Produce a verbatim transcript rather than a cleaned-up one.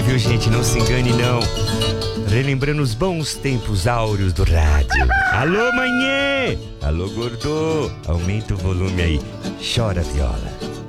viu, gente? Não se engane, não. Relembrando os bons tempos áureos do rádio. Alô, manhã! Alô, gordo! Aumenta o volume aí. Chora, viola.